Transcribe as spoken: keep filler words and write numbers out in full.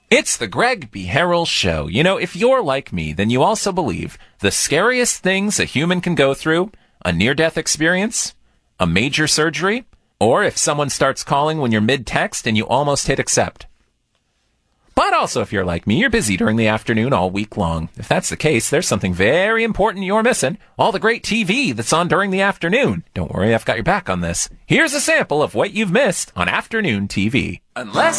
It's the Greg B. Harrell Show. You know, if you're like me, then you also believe the scariest things a human can go through, a near-death experience, a major surgery, or if someone starts calling when you're mid-text and you almost hit accept. But also, if you're like me, you're busy during the afternoon all week long. If that's the case, there's something very important you're missing. All the great T V that's on during the afternoon. Don't worry, I've got your back on this. Here's a sample of what you've missed on afternoon T V. Unless